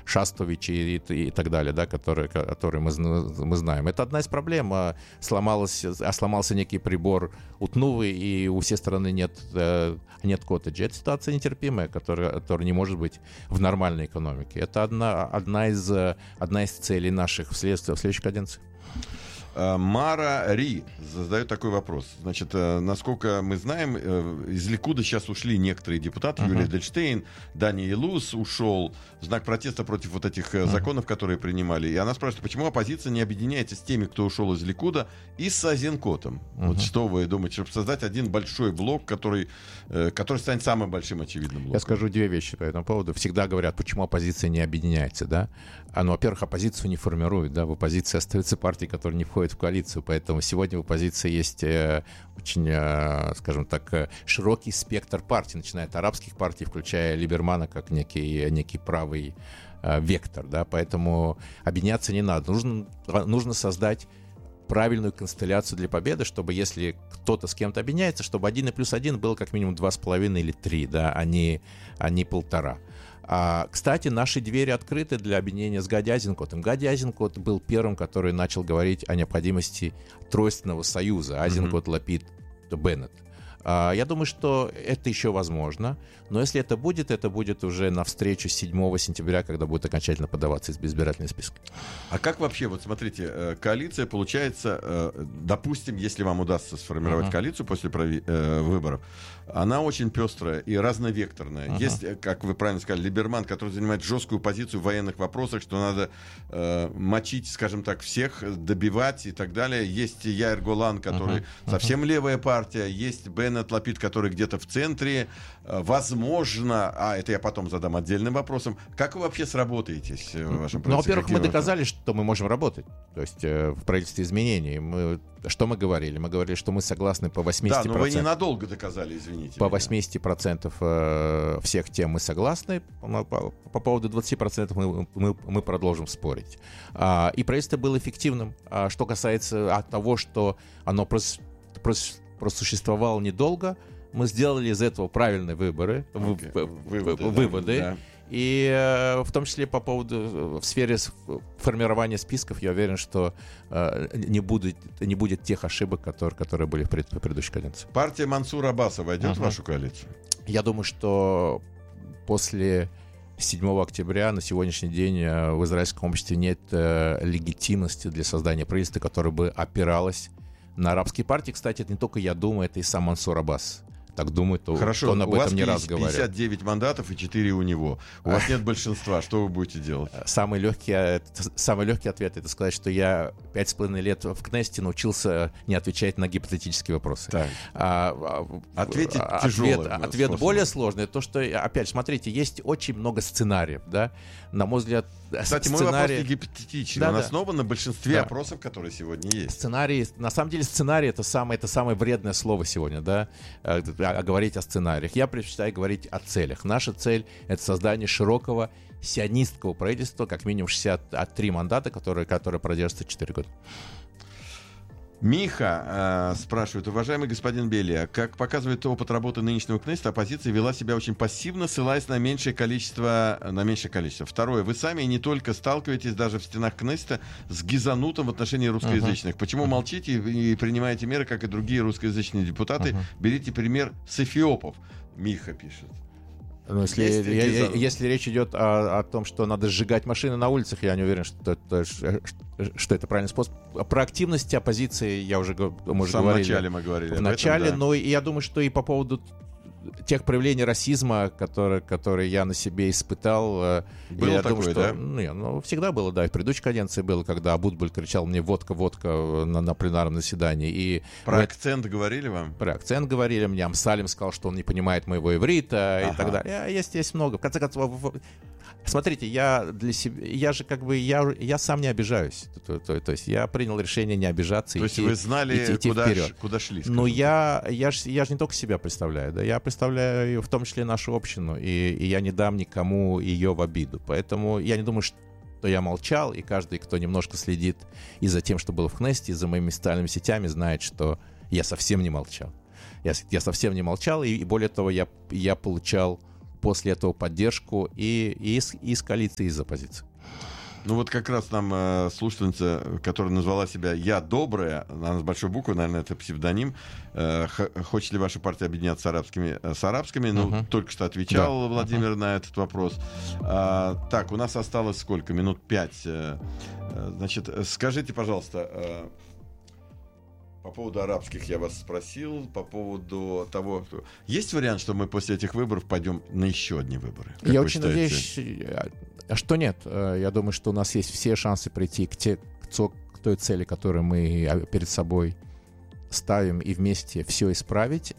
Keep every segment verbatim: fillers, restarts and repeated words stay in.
Шастович и, и, и так далее, да, которые, которые мы, мы знаем. Это одна из проблем. Сломалось, а сломался некий прибор утнувы, и у всей страны нет, нет коттеджа. Это ситуация нетерпимая, которая, которая не может быть в нормальной экономике. Это одна, одна, из, одна из целей наших в, след, в следующей каденции. Мара Ри задает такой вопрос. Значит, насколько мы знаем, из Ликуда сейчас ушли некоторые депутаты. Uh-huh. Юлия Эдельштейн, Дани Илус ушел в знак протеста против вот этих uh-huh. законов, которые принимали. И она спрашивает, почему оппозиция не объединяется с теми, кто ушел из Ликуда, и с Азенкотом? Uh-huh. Вот что вы думаете, чтобы создать один большой блок, который, который станет самым большим, очевидным блоком? Я скажу две вещи по этому поводу. Всегда говорят, почему оппозиция не объединяется, да? А, ну, во-первых, оппозицию не формируют, да? В оппозиции остаются партии, которые не входят в коалицию, поэтому сегодня в оппозиции есть э, очень, э, скажем так, э, широкий спектр партий, начиная от арабских партий, включая Либермана как некий, некий правый э, вектор, да, поэтому объединяться не надо. Нужно, нужно создать правильную констелляцию для победы, чтобы если кто-то с кем-то объединяется, чтобы один и плюс один было как минимум два с половиной или три, да, а не, а не полтора. А, кстати, наши двери открыты для объединения с Гади Азенкотом. Гади Азенкот был первым, который начал говорить о необходимости тройственного союза. Азенкот, mm-hmm. Лапид, Беннет. А, я думаю, что это еще возможно. Но если это будет, это будет уже на встречу седьмого сентября, когда будет окончательно подаваться избирательный список. А как вообще, вот смотрите, коалиция получается, допустим, если вам удастся сформировать uh-huh. коалицию после прови- э, выборов, она очень пестрая и разновекторная. Uh-huh. Есть, как вы правильно сказали, Либерман, который занимает жесткую позицию в военных вопросах, что надо э, мочить, скажем так, всех, добивать и так далее. Есть Яир Голан, который uh-huh. Uh-huh. совсем левая партия. Есть Беннет Лапид, который где-то в центре. Возможно, а это я потом задам отдельным вопросом, как вы вообще сработаетесь в вашем правительстве? Ну, во-первых, мы доказали, что мы можем работать. То есть э, в правительстве изменений. Мы, что мы говорили? Мы говорили, что мы согласны по восемьдесят процентов. Да, но вы ненадолго доказали, извините. По меня. восемьдесят процентов э, всех тем мы согласны. По, по, по поводу двадцать процентов мы, мы, мы продолжим спорить. А, и правительство было эффективным. А что касается а, того, что оно прос, прос, просуществовало недолго, мы сделали из этого правильные выборы, okay. выводы. выводы. Да. И э, в том числе по поводу в сфере формирования списков, я уверен, что э, не, будет, не будет тех ошибок, которые, которые были в, пред, в предыдущей каденции. Партия Мансура Аббаса войдет uh-huh. в вашу коалицию? Я думаю, что после седьмого октября на сегодняшний день в израильском обществе нет э, легитимности для создания правительства, которое бы опиралось на арабские партии. Кстати, это не только я думаю, это и сам Мансур Аббас так думает, то Хорошо, он об этом не раз говорил. У вас есть пятьдесят девять мандатов и четыре у него. У вас нет большинства. Что вы будете делать? Самый легкий, самый легкий ответ — это сказать, что я пять с половиной лет в Кнессете научился не отвечать на гипотетические вопросы. Так. А, Ответить ответ, тяжело. Ответ более сложный. То, что, опять, смотрите, есть очень много сценариев. Да? На мой взгляд, кстати, сценарий... мой вопрос не гипотетичный. Да, Он да. основан на большинстве да. опросов, которые сегодня есть. Сценарий, на самом деле, сценарий — это самое, это самое вредное слово сегодня, да? А, а говорить о сценариях. Я предпочитаю говорить о целях. Наша цель — это создание широкого сионистского правительства, как минимум шестьдесят три мандата, которые, которые продержатся четыре года. Миха э, спрашивает: уважаемый господин Белия, как показывает опыт работы нынешнего Кнессета, оппозиция вела себя очень пассивно, ссылаясь на меньшее количество, на меньшее количество. Второе: вы сами не только сталкиваетесь даже в стенах Кнессета с гизанутом в отношении русскоязычных. Uh-huh. Почему uh-huh. молчите и, и принимаете меры, как и другие русскоязычные депутаты? Uh-huh. Берите пример с эфиопов. Миха пишет. Ну, если, я, если речь идет о, о том, что надо сжигать машины на улицах, я не уверен, что это, что это правильный способ. Про активность оппозиции я уже, мы уже в самом говорили. начале мы говорили. В начале, этом, да. но я думаю, что и по поводу тех проявлений расизма, которые, которые я на себе испытал. Было я такое, думаю, что, да? Ну, ну, всегда было, да. И в предыдущей каденции было, когда Абутбуль кричал мне «водка, водка» на, на пленарном заседании. И про мы, акцент говорили вам? Про акцент говорили мне. Амсалим сказал, что он не понимает моего иврита, ага. и так далее. Есть, есть много. В конце концов, смотрите, я для себя, я же как бы, я, я сам не обижаюсь. То, то, то есть я принял решение не обижаться. То идти, есть вы знали, идти, идти куда, вперед. Ш, куда шли? Но я, я, ж, я же не только себя представляю, да, я представляю в том числе нашу общину, и, и я не дам никому ее в обиду. Поэтому я не думаю, что я молчал, и каждый, кто немножко следит и за тем, что было в Кнессете, и за моими социальными сетями, знает, что я совсем не молчал. Я, я совсем не молчал, и, и более того, я, я получал после этого поддержку и, и, из, и из коалиции, и из оппозиции. Ну вот как раз нам э, слушательница, которая назвала себя «Я добрая», она с большой буквы, наверное, это псевдоним, э, х- хочет ли ваша партия объединяться с арабскими? Э, с арабскими? Ну, uh-huh. только что отвечал да. Владимир uh-huh. на этот вопрос. А, так, у нас осталось сколько? Минут пять. Э, э, значит, скажите, пожалуйста, э, по поводу арабских я вас спросил, по поводу того, что... Есть вариант, что мы после этих выборов пойдем на еще одни выборы? Как я очень надеюсь, что нет. Я думаю, что у нас есть все шансы прийти к, те, к той цели, которую мы перед собой ставим, и вместе все исправить.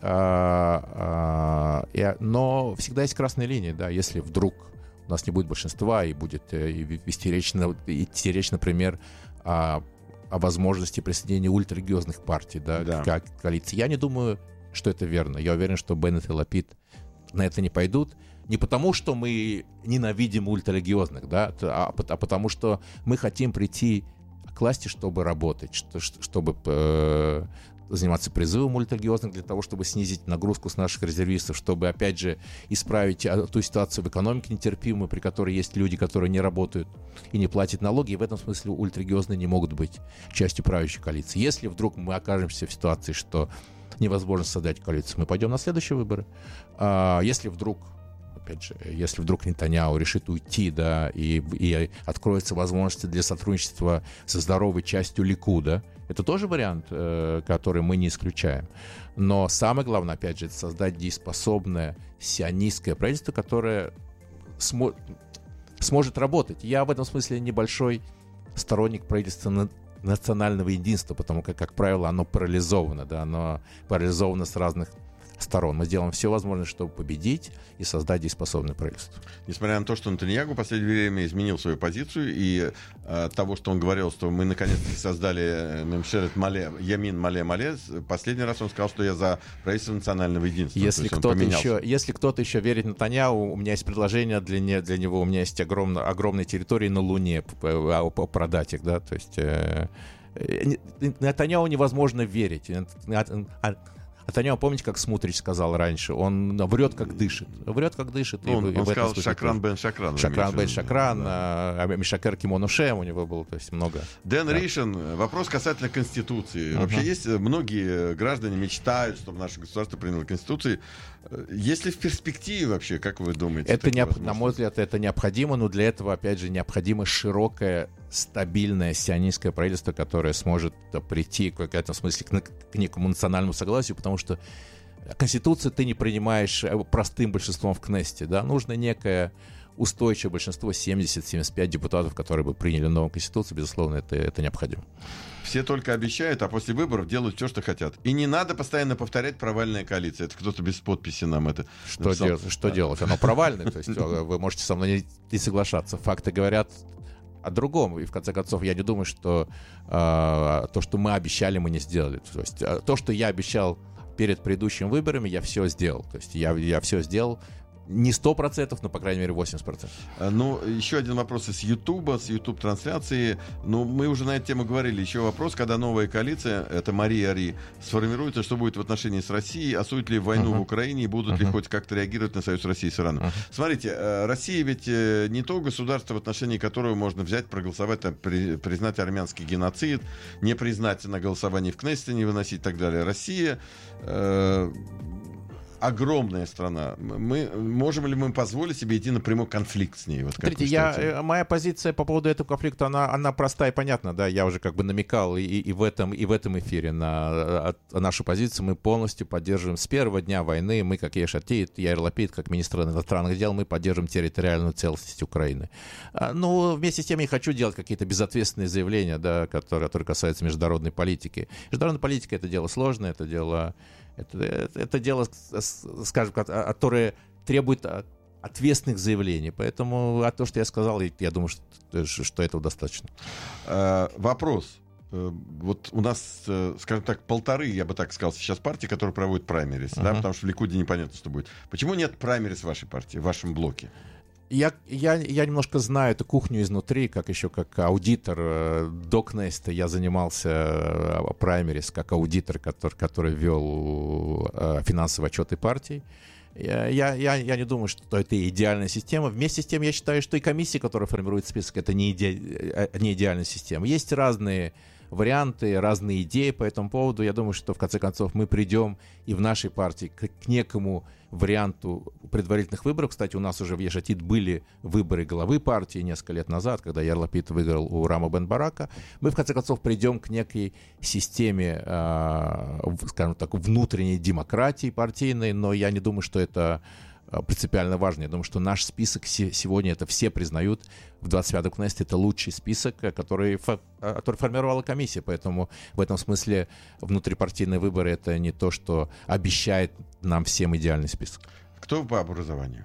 А, а, и, но всегда есть красная линия, да, если вдруг у нас не будет большинства и будет и вести речь, идти речь, например, о, о возможности присоединения ультрарелигиозных партий, да, да. к коалиции. Я не думаю, что это верно. Я уверен, что Беннет и Лапид на это не пойдут. Не потому, что мы ненавидим ультрарелигиозных, да, а, а потому, что мы хотим прийти к власти, чтобы работать, что, чтобы э, заниматься призывом ультрарелигиозных, для того, чтобы снизить нагрузку с наших резервистов, чтобы, опять же, исправить ту ситуацию в экономике нетерпимую, при которой есть люди, которые не работают и не платят налоги, и в этом смысле ультрарелигиозные не могут быть частью правящей коалиции. Если вдруг мы окажемся в ситуации, что невозможно создать коалицию, мы пойдем на следующие выборы. А если вдруг Опять же, если вдруг Нетаньяху решит уйти, да, и, и откроются возможности для сотрудничества со здоровой частью Ликуда, это тоже вариант, э, который мы не исключаем. Но самое главное, опять же, это создать дееспособное сионистское правительство, которое смо- сможет работать. Я в этом смысле небольшой сторонник правительства на- национального единства, потому как, как правило, оно парализовано, да, оно парализовано с разных сторон. Мы сделаем все возможное, чтобы победить и создать дееспособное правительство. Несмотря на то, что Нетаньяху в последнее время изменил свою позицию, и э, того, что он говорил, что мы наконец-таки создали Мемшелет Мале, Ямин Мале-Мале, последний раз он сказал, что я за правительство национального единства. Если кто-то, еще, если кто-то еще верит Нетаньяху, у меня есть предложение для, не, для него, у меня есть огромно, огромные территории на Луне, продать их, да, то есть э, Нетаньяху невозможно верить. Нетаньяху, помните, как Смутрич сказал раньше? Он врет, как дышит. Врет, как дышит. Ну, он и, он и сказал Шакран бен Шакран. Шакран бен Шакран, да. Мишакер Кимонушем у него был, то есть много. Дэн да. Ришин, вопрос касательно Конституции. Uh-huh. Вообще есть, многие граждане мечтают, чтобы наше государство приняло Конституцию. Есть ли в перспективе вообще, как вы думаете? Это не, на мой взгляд, это необходимо, но для этого, опять же, необходимо широкое, стабильное сионистское правительство, которое сможет прийти в этом смысле к, к некому национальному согласию, потому что Конституцию ты не принимаешь простым большинством в Кнессете, да, нужно некое устойчивое большинство, семьдесят - семьдесят пять депутатов, которые бы приняли новую Конституцию, безусловно, это, это необходимо. Все только обещают, а после выборов делают все, что хотят. И не надо постоянно повторять провальная коалиция. Это кто-то без подписи нам это Что, дел, что делать? Оно провальное. То есть вы можете со мной не соглашаться. Факты говорят о другом. И в конце концов, я не думаю, что э, то, что мы обещали, мы не сделали. То есть то, что я обещал перед предыдущими выборами, я все сделал. То есть я, я все сделал. Не сто процентов, но, по крайней мере, восемьдесят процентов. Ну, еще один вопрос из Ютуба, с Ютуб-трансляции. Ну, мы уже на эту тему говорили. Еще вопрос, когда новая коалиция, это Мария Ари, сформируется, что будет в отношении с Россией, осудит ли войну uh-huh. в Украине и будут uh-huh. ли хоть как-то реагировать на союз России с Ираном. Uh-huh. Смотрите, Россия ведь не то государство, в отношении которого можно взять, проголосовать, там, при, признать армянский геноцид, не признать на голосовании в Кнессете, не выносить и так далее. Россия... Э- огромная страна. Мы, можем ли мы позволить себе идти на прямой конфликт с ней? Вот Смотрите, я, моя позиция по поводу этого конфликта, она, она простая и понятна. Да? Я уже как бы намекал и, и, в этом, и в этом эфире на, на нашу позицию. Мы полностью поддерживаем с первого дня войны. Мы, как Яир Лапид, Яир Лапид, как министр иностранных дел, мы поддерживаем территориальную целостность Украины. Но вместе с тем я хочу делать какие-то безответственные заявления, да, которые, которые касаются международной политики. Международная политика — это дело сложное, это дело... Это, это, это дело, скажем, которое требует ответственных заявлений. Поэтому а то, что я сказал, я думаю, что, что этого достаточно. А, вопрос. Вот у нас, скажем так, полторы, я бы так сказал, сейчас партии, которые проводят праймерис, uh-huh. да, потому что в Ликуде непонятно, что будет. Почему нет праймерис в вашей партии, в вашем блоке? Я, я, я немножко знаю эту кухню изнутри, как еще как аудитор до Кнессета. Я занимался праймерис как аудитор, который, который вел финансовые отчеты партий. Я, я, я не думаю, что это идеальная система. Вместе с тем, я считаю, что и комиссия, которая формирует список, это не, иде... не идеальная система. Есть разные варианты, разные идеи по этому поводу. Я думаю, что в конце концов мы придем и в нашей партии к, к некому варианту предварительных выборов. Кстати, у нас уже в Еш-Атид были выборы главы партии несколько лет назад, когда Яир Лапид выиграл у Рама бен Барака. Мы в конце концов придем к некой системе, э, скажем так, внутренней демократии партийной, но я не думаю, что это принципиально важно. Я думаю, что наш список сегодня, это все признают, в двадцать пятом Кнессете это лучший список, который, который формировала комиссия. Поэтому в этом смысле внутрипартийные выборы — это не то, что обещает нам всем идеальный список. Кто вы по образованию?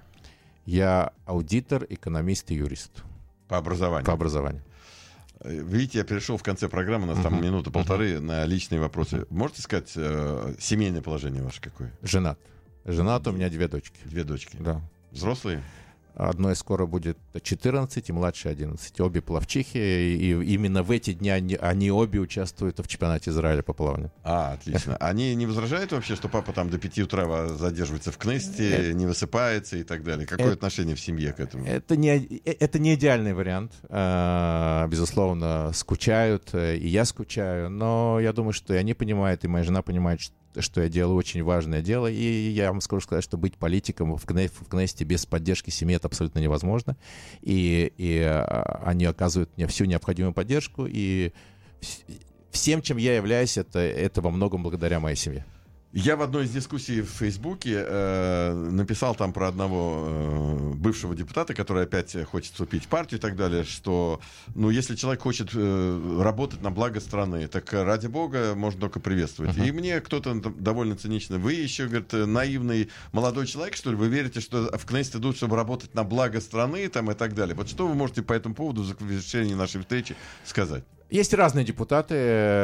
Я аудитор, экономист и юрист. По образованию? По образованию. Видите, я перешел в конце программы, у нас uh-huh. там минута-полторы uh-huh. на личные вопросы. Uh-huh. Можете сказать, э, семейное положение ваше какое? Женат. Женат, у меня две дочки. Две дочки? Да. Взрослые? Одной скоро будет четырнадцать, и младшей одиннадцать. Обе пловчихи, и именно в эти дни они, они обе участвуют в чемпионате Израиля по плаванию. А, отлично. Они не возражают вообще, что папа там до пяти утра задерживается в Кнессете, не высыпается и так далее? Какое это, отношение в семье к этому? Это не, это не идеальный вариант. Безусловно, скучают, и я скучаю, но я думаю, что и они понимают, и моя жена понимает, что что я делаю очень важное дело, и я вам скажу сказать, что быть политиком в Кнессете без поддержки семьи — это абсолютно невозможно, и, и они оказывают мне всю необходимую поддержку, и всем, чем я являюсь, это, это во многом благодаря моей семье. Я в одной из дискуссий в Фейсбуке э, написал там про одного э, бывшего депутата, который опять хочет вступить в партию и так далее, что, ну, если человек хочет э, работать на благо страны, так ради бога можно только приветствовать. Uh-huh. И мне кто-то довольно цинично: вы еще, говорит, наивный молодой человек, что ли, вы верите, что в Кнессет идут, чтобы работать на благо страны там, и так далее. Вот что вы можете по этому поводу в завершении нашей встречи сказать? Есть разные депутаты.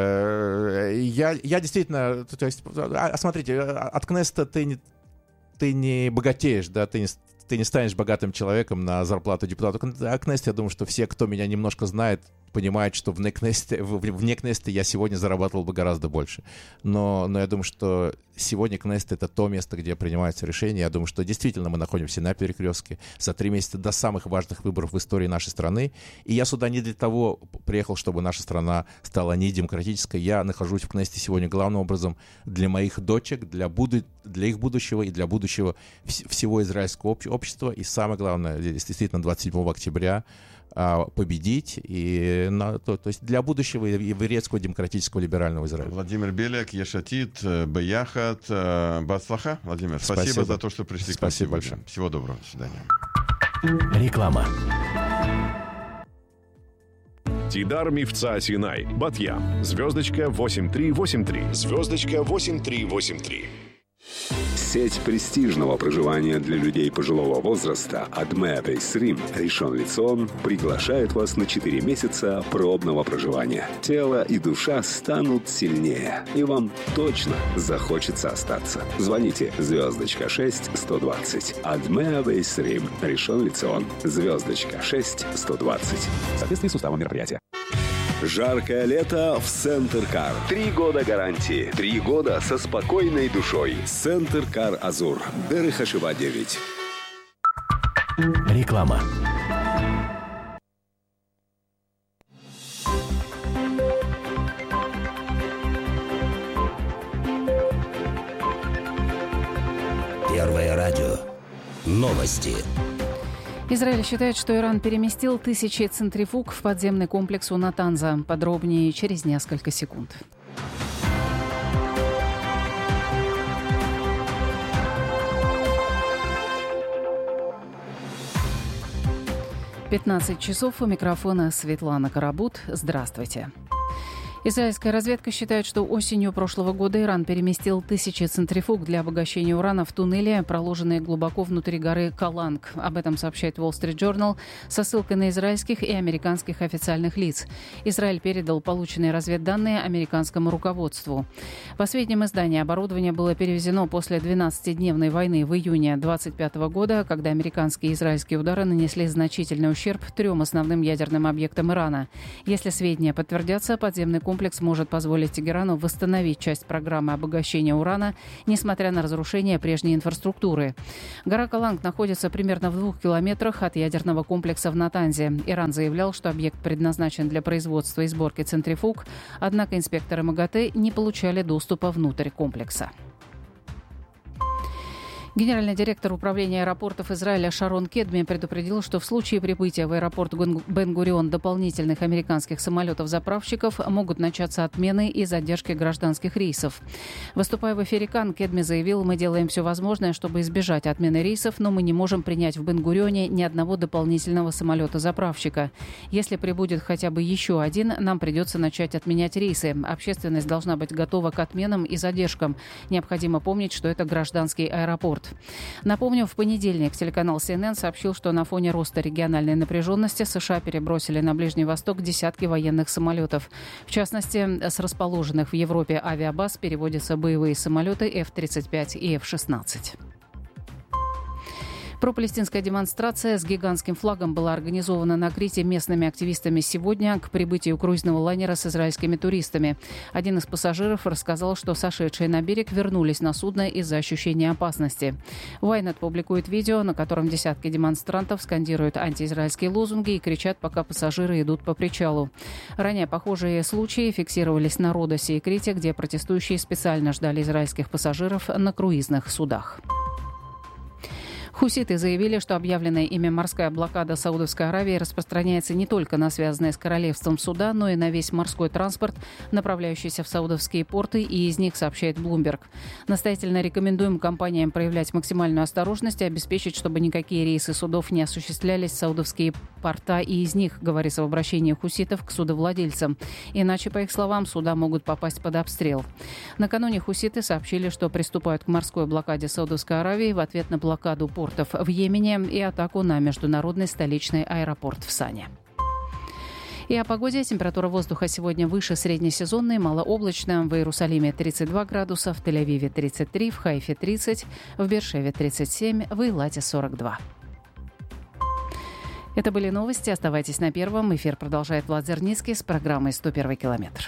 Я, я действительно... То есть, а, смотрите, от Кнессета ты не, ты не богатеешь, да, ты не, ты не станешь богатым человеком на зарплату депутата. А Кнессет, я думаю, что все, кто меня немножко знает, понимают, что вне Кнессета, вне Кнессета я сегодня зарабатывал бы гораздо больше. Но, но я думаю, что сегодня Кнессет — это то место, где принимаются решения. Я думаю, что действительно мы находимся на перекрестке за три месяца до самых важных выборов в истории нашей страны. И я сюда не для того приехал, чтобы наша страна стала недемократической. Я нахожусь в Кнессете сегодня главным образом для моих дочек, для, буду... для их будущего и для будущего вс- всего израильского об- общества. И самое главное, действительно, двадцать седьмого октября победить, и на, то, то есть для будущего еврейского демократического либерального Израиля. Владимир Беляк, Еш-Атид, Беяхат, Бацлаха. Владимир, спасибо, спасибо за то, что пришли. Спасибо большое. Всего доброго. До свидания. Реклама. Тидар Мивца Синай, Бат-Ям, звездочка восемь три восемь три, звездочка восемь три восемь три. Сеть престижного проживания для людей пожилого возраста Адме Бейсрим Ришон Лецион приглашает вас на четыре месяца пробного проживания. Тело и душа станут сильнее, и вам точно захочется остаться. Звоните звездочка шесть сто двадцать. Адме Бейсрим Ришон Лецион. Звездочка шесть сто двадцать. В соответствии с уставом мероприятия. Жаркое лето в Центр Кар. Три года гарантии. Три года со спокойной душой. Центр Кар Азур. Дерех Ашива девять. Реклама. Первое радио. Новости. Израиль считает, что Иран переместил тысячи центрифуг в подземный комплекс у Натанза. Подробнее через несколько секунд. пятнадцать часов, у микрофона Светлана Карабут. Здравствуйте. Израильская разведка считает, что осенью прошлого года Иран переместил тысячи центрифуг для обогащения урана в туннеле, проложенные глубоко внутри горы Каланг. Об этом сообщает Wall Street Journal со ссылкой на израильских и американских официальных лиц. Израиль передал полученные разведданные американскому руководству. По сведениям издания, оборудование было перевезено после двенадцатидневной войны в июне двадцать пятого года, когда американские и израильские удары нанесли значительный ущерб трем основным ядерным объектам Ирана. Если сведения подтвердятся, подземный комплекс комплекс может позволить Тегерану восстановить часть программы обогащения урана, несмотря на разрушение прежней инфраструктуры. Гора Каланг находится примерно в двух километрах от ядерного комплекса в Натанзе. Иран заявлял, что объект предназначен для производства и сборки центрифуг, однако инспекторы МАГАТЭ не получали доступа внутрь комплекса. Генеральный директор управления аэропортов Израиля Шарон Кедми предупредил, что в случае прибытия в аэропорт Бен-Гурион дополнительных американских самолетов-заправщиков могут начаться отмены и задержки гражданских рейсов. Выступая в эфире Кан, Кедми заявил: «Мы делаем все возможное, чтобы избежать отмены рейсов, но мы не можем принять в Бен-Гурионе ни одного дополнительного самолета-заправщика. Если прибудет хотя бы еще один, нам придется начать отменять рейсы. Общественность должна быть готова к отменам и задержкам. Необходимо помнить, что это гражданский аэропорт». Напомню, в понедельник телеканал си эн эн сообщил, что на фоне роста региональной напряженности США перебросили на Ближний Восток десятки военных самолетов. В частности, с расположенных в Европе авиабаз переводятся боевые самолеты эф тридцать пять и эф шестнадцать. Пропалестинская демонстрация с гигантским флагом была организована на Крите местными активистами сегодня к прибытию круизного лайнера с израильскими туристами. Один из пассажиров рассказал, что сошедшие на берег вернулись на судно из-за ощущения опасности. Вайнет публикует видео, на котором десятки демонстрантов скандируют антиизраильские лозунги и кричат, пока пассажиры идут по причалу. Ранее похожие случаи фиксировались на Родосе и Крите, где протестующие специально ждали израильских пассажиров на круизных судах. Хуситы заявили, что объявленная ими морская блокада Саудовской Аравии распространяется не только на связанные с королевством суда, но и на весь морской транспорт, направляющийся в саудовские порты, и из них сообщает Bloomberg. Настоятельно рекомендуем компаниям проявлять максимальную осторожность и обеспечить, чтобы никакие рейсы судов не осуществлялись в саудовские порта и из них, говорится в обращении хуситов к судовладельцам. Иначе, по их словам, суда могут попасть под обстрел. Накануне хуситы сообщили, что приступают к морской блокаде Саудовской Аравии в ответ на блокаду портов в Йемене и атаку на международный столичный аэропорт в Сане. И о погоде. Температура воздуха сегодня выше среднесезонной, малооблачно. В Иерусалиме тридцать два градуса, в Тель-Авиве тридцать три, в Хайфе тридцать, в Беэр-Шеве тридцать семь, в Эйлате сорок два. Это были новости. Оставайтесь на Первом. Эфир продолжает Влад Зерницкий с программой «сто первый километр».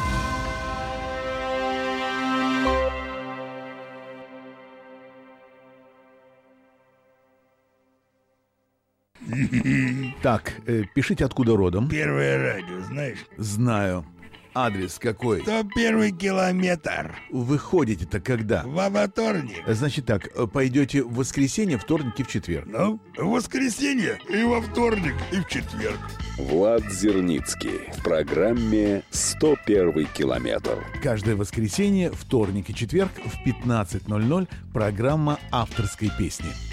Так, э, пишите, откуда родом. Первое радио, знаешь? Знаю. Адрес какой? сто первый километр. Вы ходите-то когда? Во вторник. Значит так, пойдете в воскресенье, вторник и в четверг. Ну, в воскресенье и во вторник и в четверг. Влад Зерницкий в программе «сто первый километр». Каждое воскресенье, вторник и четверг в пятнадцать ноль ноль программа авторской песни.